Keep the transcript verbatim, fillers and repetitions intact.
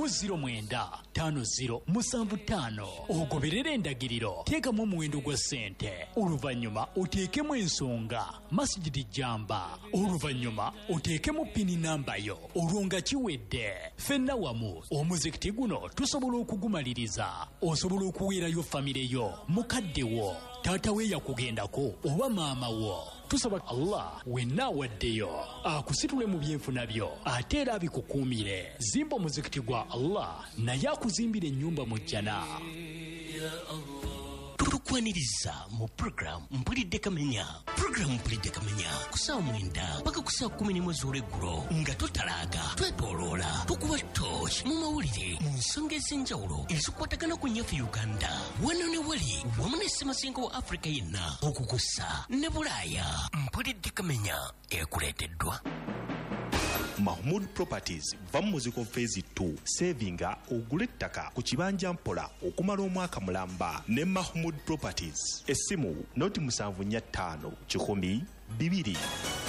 mu ziro mwenda tano ziro musanvu ttaano ogoberere endagiriro teekamu omuwendo gwa ssente oluvannyuma oteekemu ensonga Masjidi Jamba oluvannyuma oteekemu pini nambayo olwo nga kiwedde ffenna wamu omuzikiti guno tusobola okugumaliriza osobola okuweerayo famire yo mukadde wo taata we yakugendako oba maama wo tusaba Allah wenna awaddeyo akusitule mu byenfuna byo ate era abikukuumire zimba omuzikiti gwa Allah naye akuzimbira ennyumba mu jjana. Tukwaniriza mu program Mpulidde Kamenya. Program Mpulidde Kamenya kusaa mwenda mpaka kusaa kumi n'imwe z'olweggulo nga totalaaga twetoloola tukuba torch mu mawulire mu nsonga ez'enjawulo ezikwatagana ku nnyaffe Uganda wano ne wali wamu ne Ssemasenga wa Afrika yenna okukusa ne Bulaaya. Mpulidde Kamenya ekuleeteddwa Mahmood Properties Vamuziko Phase two Savinga ogule ettaka ku kibanja mpola okumala omwaka mulamba ne Mahmood Properties essimu noti musanvu nnya ttaano kikumi bibiri.